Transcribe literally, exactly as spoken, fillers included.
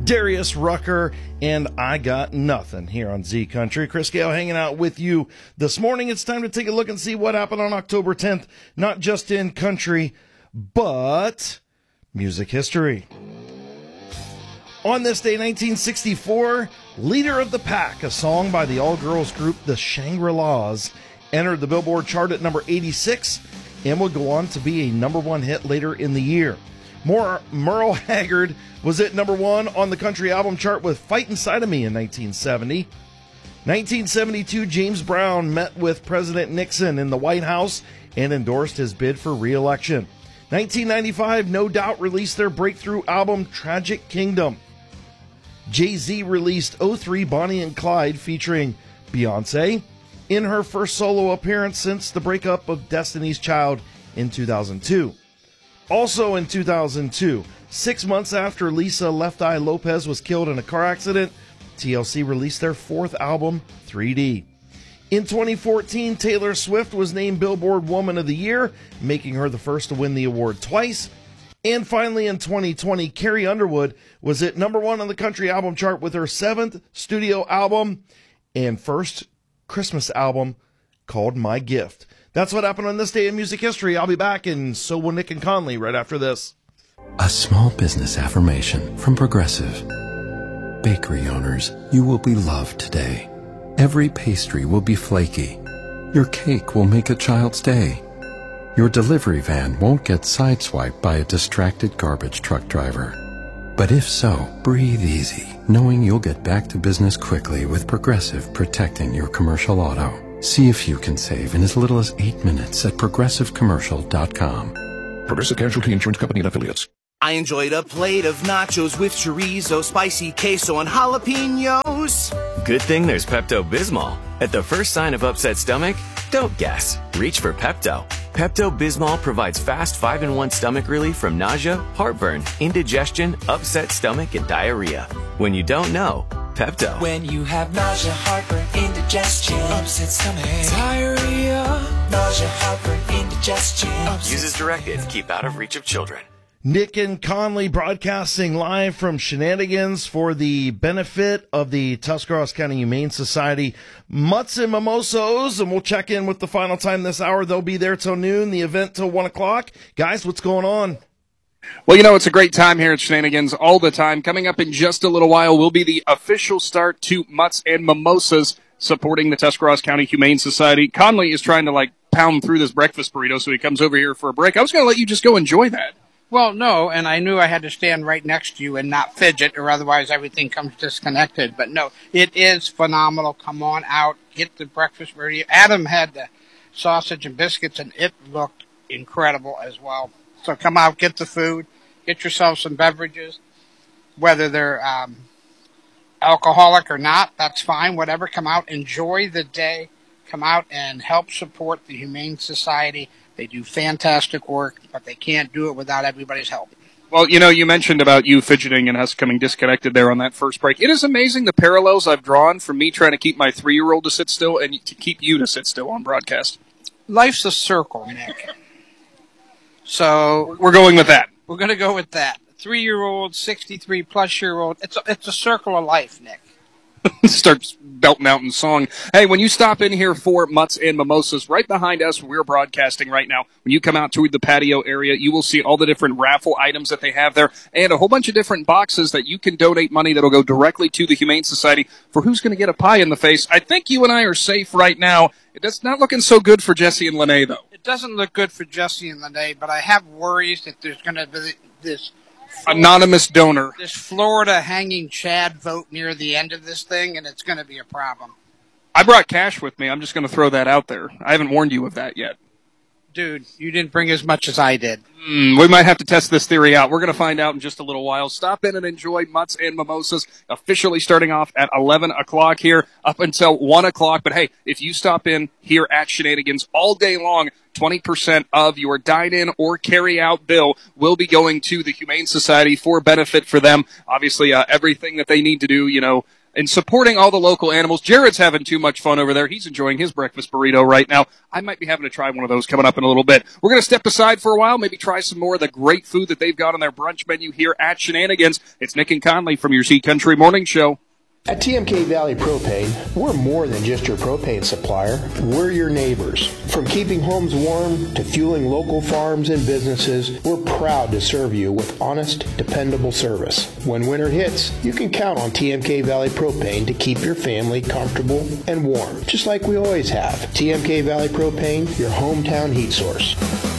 Darius Rucker, and I Got Nothing here on Z Country. Chris Gale hanging out with you this morning. It's time to take a look and see what happened on October tenth, not just in country, but music history. On this day, nineteen sixty-four, Leader of the Pack, a song by the all-girls group The Shangri-Las, entered the Billboard chart at number eighty-six and would go on to be a number one hit later in the year. More Merle Haggard was at number one on the country album chart with Fight Inside of Me in nineteen seventy. nineteen seventy-two, James Brown met with President Nixon in the White House and endorsed his bid for re-election. nineteen ninety-five, No Doubt released their breakthrough album Tragic Kingdom. Jay-Z released oh three Bonnie and Clyde featuring Beyonce in her first solo appearance since the breakup of Destiny's Child in two thousand two. Also in two thousand two, six months after Lisa Left Eye Lopez was killed in a car accident, T L C released their fourth album, three D. In twenty fourteen, Taylor Swift was named Billboard Woman of the Year, making her the first to win the award twice. And finally, in twenty twenty, Carrie Underwood was at number one on the country album chart with her seventh studio album and first Christmas album called My Gift. That's what happened on this day in music history. I'll be back, and so will Nick and Conley right after this. A small business affirmation from Progressive. Bakery owners, you will be loved today. Every pastry will be flaky. Your cake will make a child's day. Your delivery van won't get sideswiped by a distracted garbage truck driver. But if so, breathe easy, knowing you'll get back to business quickly with Progressive protecting your commercial auto. See if you can save in as little as eight minutes at progressive commercial dot com. Progressive Casualty Insurance Company and Affiliates. I enjoyed a plate of nachos with chorizo, spicy queso, and jalapenos. Good thing there's Pepto-Bismol. At the first sign of upset stomach, don't guess. Reach for Pepto. Pepto-Bismol provides fast five in one stomach relief from nausea, heartburn, indigestion, upset stomach, and diarrhea. When you don't know, Pepto. When you have nausea, heartburn, indigestion, upset stomach, diarrhea, nausea, heartburn, indigestion. Use as directed. Keep out of reach of children. Nick and Conley broadcasting live from Shenanigans for the benefit of the Tuscarawas County Humane Society Mutts and Mimosos, and we'll check in with the final time this hour. They'll be there till noon, the event till one o'clock. Guys, what's going on? Well, you know, it's a great time here at Shenanigans all the time. Coming up in just a little while will be the official start to Mutts and Mimosas supporting the Tuscarawas County Humane Society. Conley is trying to, like, pound through this breakfast burrito, so he comes over here for a break. I was going to let you just go enjoy that. Well, no, and I knew I had to stand right next to you and not fidget, or otherwise everything comes disconnected. But no, it is phenomenal. Come on out, get the breakfast ready. Adam had the sausage and biscuits, and it looked incredible as well. So come out, get the food, get yourself some beverages, whether they're um, alcoholic or not, that's fine, whatever. Come out, enjoy the day. Come out and help support the Humane Society. They do fantastic work, but they can't do it without everybody's help. Well, you know, you mentioned about you fidgeting and us coming disconnected there on that first break. It is amazing the parallels I've drawn from me trying to keep my three-year-old to sit still and to keep you to sit still on broadcast. Life's a circle, Nick. So we're going with that. We're going to go with that. Three-year-old, sixty-three-plus-year-old. It's a, it's a circle of life, Nick. Starts belting out in song. Hey, when you stop in here for Mutts and Mimosas, right behind us, we're broadcasting right now. When you come out to the patio area, you will see all the different raffle items that they have there and a whole bunch of different boxes that you can donate money that'll go directly to the Humane Society for who's going to get a pie in the face. I think you and I are safe right now. It's not looking so good for Jesse and Lene, though. It doesn't look good for Jesse and Lene, but I have worries that there's going to be this Florida, anonymous donor. This Florida hanging Chad vote near the end of this thing, and it's going to be a problem. I brought cash with me. I'm just going to throw that out there. I haven't warned you of that yet. Dude, you didn't bring as much as I did. Mm, we might have to test this theory out. We're going to find out in just a little while. Stop in and enjoy Mutts and Mimosas, officially starting off at eleven o'clock here up until one o'clock. But, hey, if you stop in here at Shenanigans all day long, twenty percent of your dine-in or carry-out bill will be going to the Humane Society for benefit for them. Obviously, uh, everything that they need to do, you know, and supporting all the local animals. Jared's having too much fun over there. He's enjoying his breakfast burrito right now. I might be having to try one of those coming up in a little bit. We're going to step aside for a while, maybe try some more of the great food that they've got on their brunch menu here at Shenanigans. It's Nick and Conley from your Z Country Morning Show. At T M K Valley Propane, we're more than just your propane supplier. We're your neighbors. From keeping homes warm to fueling local farms and businesses, we're proud to serve you with honest, dependable service. When winter hits, you can count on T M K Valley Propane to keep your family comfortable and warm, just like we always have. T M K Valley Propane, your hometown heat source.